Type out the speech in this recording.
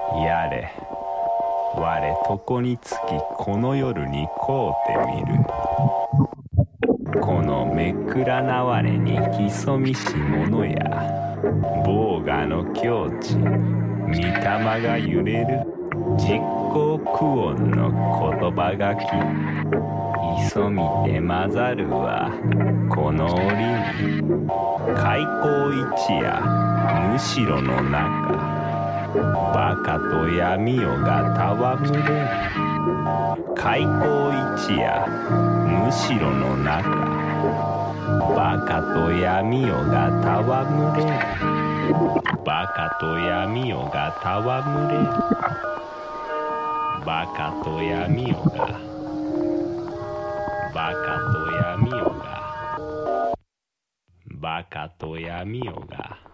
やれ我床につきこの夜にこうてみる。このめくらなわれに潜みし者や、防我の境地御霊が揺れる実行苦音の言葉がき、急みて混ざるはこの折に、開口一夜むしろの中、バカと闇夜が戯れる。開口一夜むしろの中、バカと闇夜が戯れる。バカと闇夜が戯れる。バカと闇夜が、バカと闇夜が、バカと闇夜が